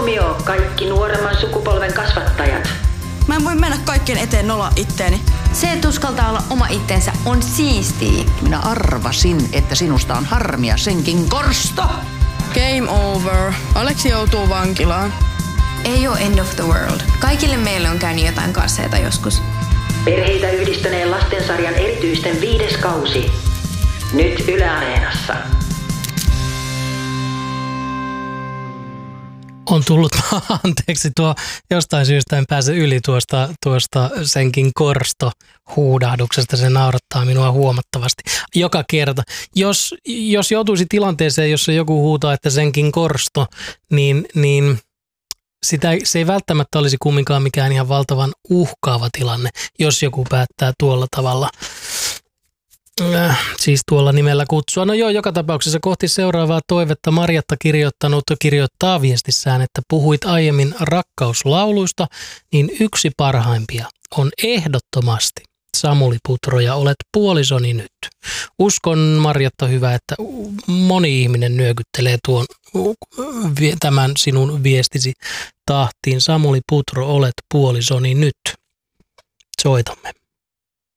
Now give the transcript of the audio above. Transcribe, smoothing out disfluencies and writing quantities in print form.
Huomio, kaikki nuoremman sukupolven kasvattajat. Mä en voi mennä kaikkien eteen nolla itteeni. Se, että uskaltaa olla oma itsensä, on siistiä. Minä arvasin, että sinusta on harmia senkin korsto. Game over. Aleksi joutuu vankilaan. Ei ole end of the world. Kaikille meille on käynyt jotain karseita joskus. Perheitä yhdistäneen lastensarjan erityisten 5. kausi. Nyt Yle Areenassa. On tullut, anteeksi, jostain syystä en pääse yli tuosta senkin korsto-huudahduksesta. Se naurattaa minua huomattavasti joka kerta. Jos joutuisi tilanteeseen, jossa joku huutaa, että senkin korsto, niin se ei välttämättä olisi kumminkaan mikään ihan valtavan uhkaava tilanne, jos joku päättää tuolla tavalla, siis tuolla nimellä kutsua. No joo, joka tapauksessa kohti seuraavaa toivetta Marjatta kirjoittaa viestissään, että puhuit aiemmin rakkauslauluista, niin yksi parhaimpia on ehdottomasti Samuli Putro ja Olet puolisoni nyt. Uskon, Marjatta, hyvä, että moni ihminen nyökyttelee tämän sinun viestisi tahtiin. Samuli Putro, Olet puolisoni nyt. Soitamme.